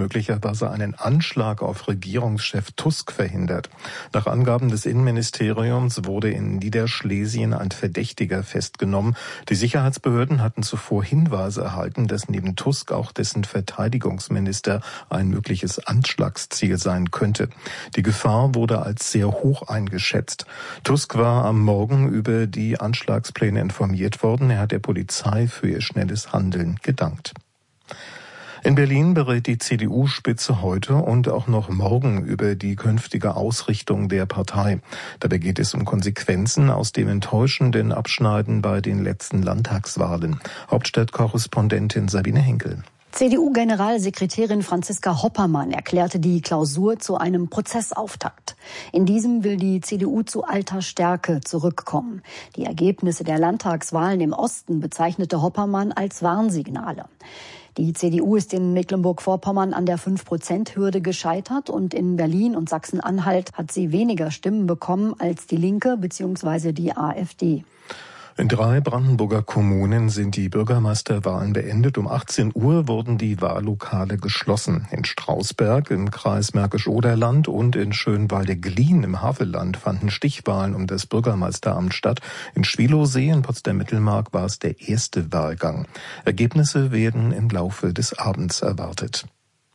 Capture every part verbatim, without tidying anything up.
möglicherweise einen Anschlag auf Regierungschef Tusk verhindert. Nach Angaben des Innenministeriums wurde in Niederschlesien ein Verdächtiger festgenommen. Die Sicherheitsbehörden hatten zuvor Hinweise erhalten, dass neben Tusk auch dessen Verteidigungsminister ein mögliches Anschlagsziel sein könnte. Die Gefahr wurde als sehr hoch eingeschätzt. Tusk war am Morgen über die Anschlagspläne informiert worden. Er hat der Polizei für ihr schnelles Handeln gedankt. In Berlin berät die C D U-Spitze heute und auch noch morgen über die künftige Ausrichtung der Partei. Dabei geht es um Konsequenzen aus dem enttäuschenden Abschneiden bei den letzten Landtagswahlen. Hauptstadtkorrespondentin Sabine Henkel. C D U-Generalsekretärin Franziska Hoppermann erklärte die Klausur zu einem Prozessauftakt. In diesem will die C D U zu alter Stärke zurückkommen. Die Ergebnisse der Landtagswahlen im Osten bezeichnete Hoppermann als Warnsignale. Die C D U ist in Mecklenburg-Vorpommern an der fünf Prozent Hürde gescheitert und in Berlin und Sachsen-Anhalt hat sie weniger Stimmen bekommen als die Linke bzw. die AfD. In drei Brandenburger Kommunen sind die Bürgermeisterwahlen beendet. Um achtzehn Uhr wurden die Wahllokale geschlossen. In Strausberg im Kreis Märkisch-Oderland und in Schönwalde-Glien im Havelland fanden Stichwahlen um das Bürgermeisteramt statt. In Schwilowsee in Potsdam-Mittelmark war es der erste Wahlgang. Ergebnisse werden im Laufe des Abends erwartet.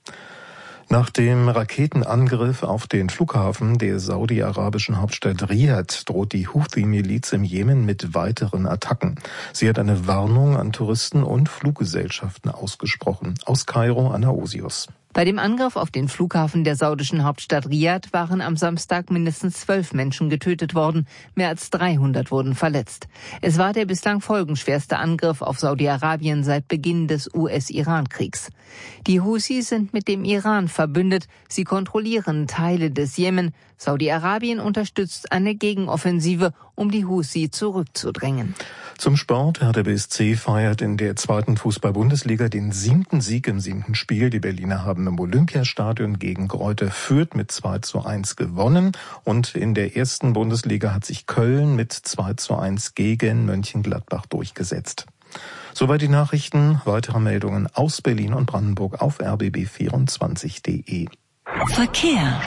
Nach dem Raketenangriff auf den Flughafen der saudi-arabischen Hauptstadt Riad droht die Houthi-Miliz im Jemen mit weiteren Attacken. Sie hat eine Warnung an Touristen und Fluggesellschaften ausgesprochen. Aus Kairo, Anna Osius. Bei dem Angriff auf den Flughafen der saudischen Hauptstadt Riad waren am Samstag mindestens zwölf Menschen getötet worden. Mehr als dreihundert wurden verletzt. Es war der bislang folgenschwerste Angriff auf Saudi-Arabien seit Beginn des U S-Iran-Kriegs. Die Houthis sind mit dem Iran verbündet. Sie kontrollieren Teile des Jemen. Saudi-Arabien unterstützt eine Gegenoffensive, um die Houthi zurückzudrängen. Zum Sport. Hertha B S C feiert in der zweiten Fußball-Bundesliga den siebten Sieg im siebten Spiel. Die Berliner haben im Olympiastadion gegen Greuther Fürth mit zwei zu eins gewonnen. Und in der ersten Bundesliga hat sich Köln mit zwei zu eins gegen Mönchengladbach durchgesetzt. Soweit die Nachrichten. Weitere Meldungen aus Berlin und Brandenburg auf r b b vierundzwanzig punkt d e. Verkehr.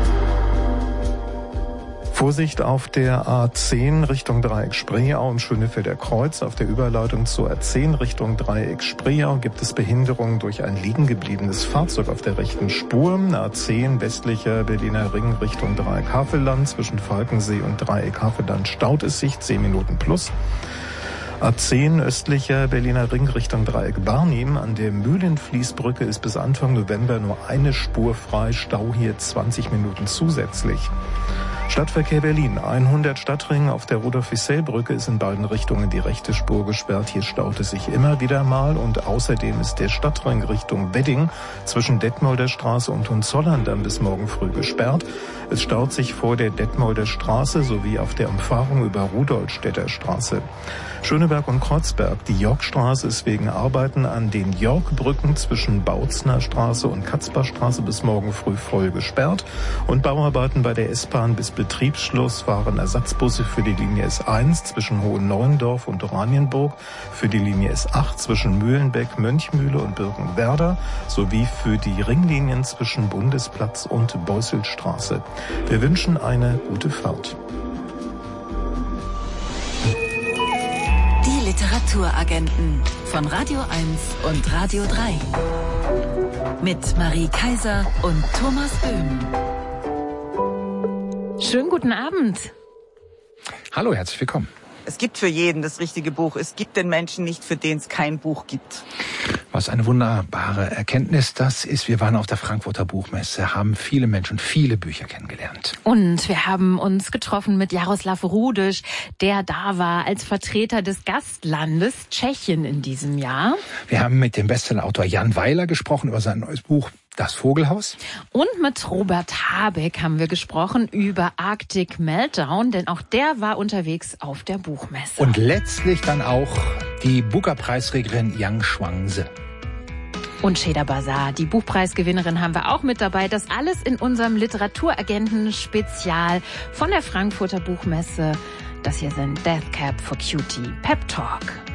Vorsicht auf der A zehn Richtung Dreieck Spreeau im Schönefelder Kreuz. Auf der Überleitung zur A zehn Richtung Dreieck Spreeau gibt es Behinderungen durch ein liegengebliebenes Fahrzeug auf der rechten Spur. A zehn westlicher Berliner Ring Richtung Dreieck Havelland. Zwischen Falkensee und Dreieck Havelland staut es sich, zehn Minuten plus. A zehn östlicher Berliner Ring Richtung Dreieck Barnim. An der Mühlenfließbrücke ist bis Anfang November nur eine Spur frei. Stau hier zwanzig Minuten zusätzlich. Stadtverkehr Berlin. hundert Stadtring auf der Rudolf-Wissell-Brücke ist in beiden Richtungen die rechte Spur gesperrt. Hier staut es sich immer wieder mal. Und außerdem ist der Stadtring Richtung Wedding zwischen Detmolder Straße und Hohenzollern bis morgen früh gesperrt. Es staut sich vor der Detmolder Straße sowie auf der Umfahrung über Rudolstädter Straße. Schöneberg und Kreuzberg. Die Yorkstraße ist wegen Arbeiten an den Yorkbrücken zwischen Bautzner Straße und Katzbachstraße bis morgen früh voll gesperrt. Und Bauarbeiten bei der S-Bahn bis Betriebsschluss fahren Ersatzbusse für die Linie S eins zwischen Hohenneuendorf und Oranienburg, für die Linie S acht zwischen Mühlenbeck, Mönchmühle und Birkenwerder sowie für die Ringlinien zwischen Bundesplatz und Beusselstraße. Wir wünschen eine gute Fahrt. Die Literaturagenten von Radio eins und Radio drei. Mit Marie Kaiser und Thomas Böhm. Schönen guten Abend. Hallo, herzlich willkommen. Es gibt für jeden das richtige Buch. Es gibt den Menschen nicht, für den es kein Buch gibt. Was eine wunderbare Erkenntnis das ist. Wir waren auf der Frankfurter Buchmesse, haben viele Menschen, viele Bücher kennengelernt. Und wir haben uns getroffen mit Jaroslav Rudisch, der da war als Vertreter des Gastlandes Tschechien in diesem Jahr. Wir haben mit dem Bestsellerautor Jan Weiler gesprochen über sein neues Buch Das Vogelhaus. Und mit Robert Habeck haben wir gesprochen über Arctic Meltdown, denn auch der war unterwegs auf der Buchmesse. Und letztlich dann auch die Booker-Preisträgerin Yang Shuangzi. Und Sheda Bazar, die Buchpreisgewinnerin, haben wir auch mit dabei. Das alles in unserem Literaturagenten-Spezial von der Frankfurter Buchmesse. Das hier sind Death Cab for Cutie Pep Talk.